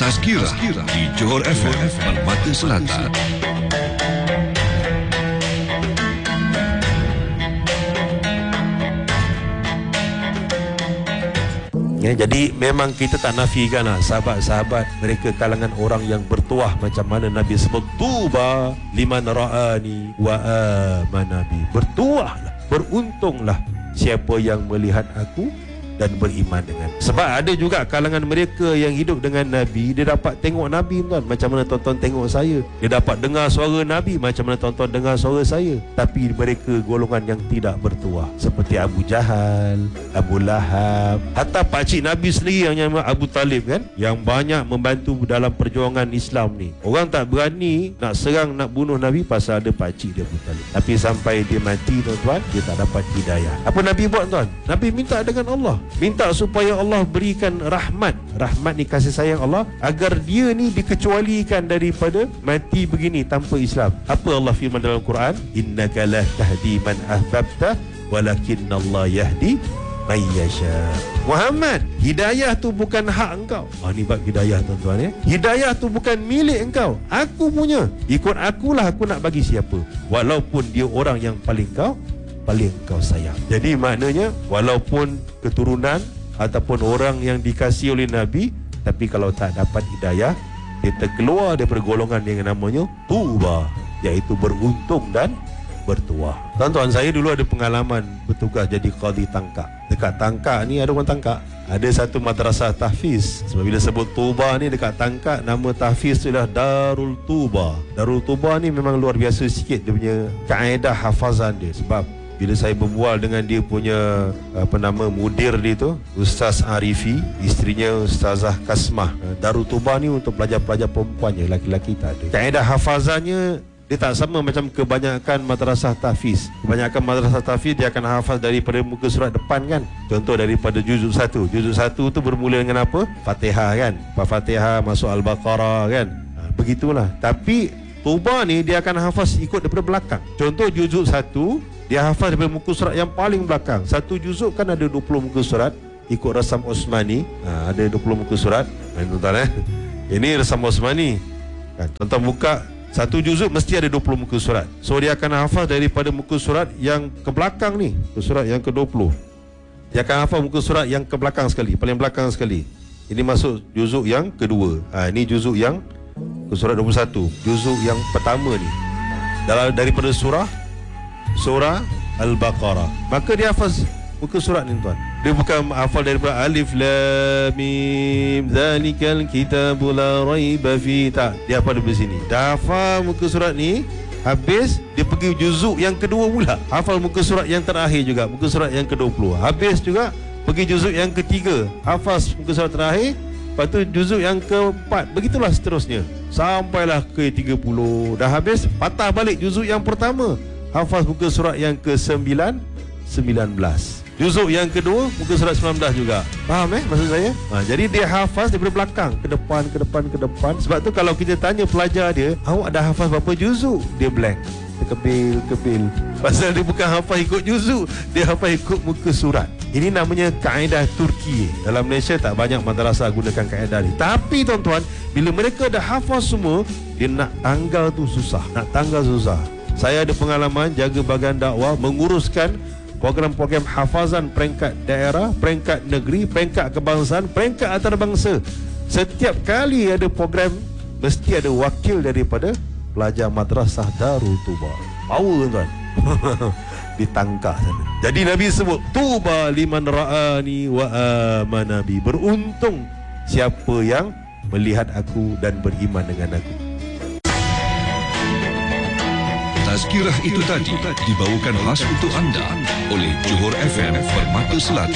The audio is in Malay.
Tazkirah di Johor FM Permata Selatan. Ya, jadi memang kita tak nafikan sahabat-sahabat mereka kalangan orang yang bertuah macam mana Nabi sebut tuba liman ra'ani wa amanabi. Bertuahlah, beruntunglah siapa yang melihat aku dan beriman dengan. Sebab ada juga kalangan mereka yang hidup dengan Nabi, dia dapat tengok Nabi tuan, macam mana tuan-tuan tengok saya. Dia dapat dengar suara Nabi macam mana tuan-tuan dengar suara saya. Tapi mereka golongan yang tidak bertuah, seperti Abu Jahal, Abu Lahab, hatta pakcik Nabi sendiri yang nama Abu Talib kan, yang banyak membantu dalam perjuangan Islam ni. Orang tak berani nak serang, nak bunuh Nabi pasal ada pakcik dia Abu Talib. Tapi sampai dia mati tuan-tuan, dia tak dapat hidayah. Apa Nabi buat tuan? Nabi minta dengan Allah, minta supaya Allah berikan rahmat. Rahmat ni kasih sayang Allah, agar dia ni dikecualikan daripada mati begini tanpa Islam. Apa Allah firman dalam Quran? Innaka la tahdi man ahbabta walakinnallaha yahdi may yasha. Muhammad, hidayah tu bukan hak engkau. Ni bab hidayah tuan-tuan ya. Hidayah tu bukan milik engkau, aku punya. Ikut akulah aku nak bagi siapa, walaupun dia orang yang paling engkau sayang. Jadi maknanya walaupun keturunan ataupun orang yang dikasihi oleh Nabi, tapi kalau tak dapat hidayah, dia terkeluar daripada golongan yang namanya tuba, iaitu beruntung dan bertuah. Tuan-tuan, saya dulu ada pengalaman bertugas jadi qadi Tangkak. Dekat Tangkak ni ada orang Tangkak, ada satu madrasah tahfiz. Sebab bila sebut Tuba ni dekat Tangkak, nama tahfiz tu ialah Darul Tuba. Darul Tuba ni memang luar biasa sikit dia punya kaedah hafazan dia. Sebab bila saya berbual dengan dia punya mudir dia tu, Ustaz Arifi, isterinya Ustazah Kasmah. Darul Tuba ni untuk pelajar-pelajar perempuan je, laki-laki tak ada. Kaedah hafazannya dia tak sama macam kebanyakan madrasah tahfiz. Kebanyakan madrasah tahfiz dia akan hafaz daripada muka surat depan kan. Contoh daripada juzuk 1. Juzuk 1 tu bermula dengan apa? Fatihah kan. Fatihah masuk Al-Baqarah kan. Begitulah. Tapi Tuba ni dia akan hafaz ikut daripada belakang. Contoh juzuk 1, dia hafaz daripada muka surat yang paling belakang. Satu juzuk kan ada 20 muka surat, ikut Rasam Osmani. Ada 20 muka surat. Tuan-tuan ini Rasam Osmani kan. Tuan-tuan buka satu juzuk mesti ada 20 muka surat. So dia akan hafaz daripada muka surat yang ke belakang ni, muka surat yang ke-20. Dia akan hafaz muka surat yang ke belakang sekali, paling belakang sekali. Ini masuk juzuk yang kedua. Ini juzuk yang muka surat 21, juzuk yang pertama ni. Daripada surah Al-Baqarah. Maka dia hafaz muka surat ni tuan. Dia bukan hafal daripada Alif Lam Mim Zalikal Kitabu La Raiba Fi. Tak, dia hafal dari sini. Dah hafal muka surat ni, habis dia pergi juzuk yang kedua pula, hafal muka surat yang terakhir juga, muka surat yang ke-20. Habis juga pergi juzuk yang ketiga, hafaz muka surat terakhir. Lepas tu juzuk yang ke-4. Begitulah seterusnya sampailah ke 30. Dah habis, patah balik juzuk yang pertama, hafaz muka surat yang ke-19. Juzuk yang kedua, muka surat 19 juga. Faham maksud saya? Jadi dia hafaz daripada belakang ke depan. Sebab tu kalau kita tanya pelajar dia, awak dah hafaz berapa juzuk? Dia blank, kebil. Pasal dia bukan hafaz ikut juzuk, dia hafaz ikut muka surat. Ini namanya kaedah Turki. Dalam Malaysia tak banyak madrasah gunakan kaedah ni. Tapi tuan-tuan, bila mereka dah hafaz semua, dia nak tanggal tu susah. Saya ada pengalaman jaga bahagian dakwah, menguruskan program-program hafazan peringkat daerah, peringkat negeri, peringkat kebangsaan, peringkat antarabangsa. Setiap kali ada program, mesti ada wakil daripada pelajar madrasah Darul Tuba. Power tuan. Ditangkap sana. Jadi Nabi sebut tuba liman ra'ani wa amanabi. Beruntung siapa yang melihat aku dan beriman dengan aku. Tazkirah itu tadi dibawakan khas untuk anda oleh Johor FM Permata Selatan.